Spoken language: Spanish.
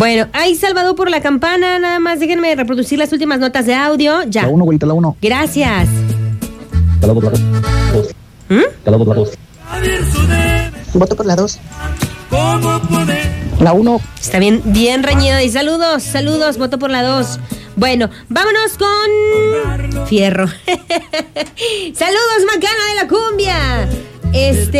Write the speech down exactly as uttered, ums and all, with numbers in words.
Bueno, hay salvado por la campana. Nada más déjenme reproducir las últimas notas de audio. Ya. La uno, güerita, la uno. Gracias. Calado por la dos. ¿Mm? Calado por la dos. Voto por la dos. La uno. Está bien, bien reñida. Y saludos, saludos, voto por la dos. Bueno, vámonos con Fierro. Saludos, Macana de la Cumbia. Este.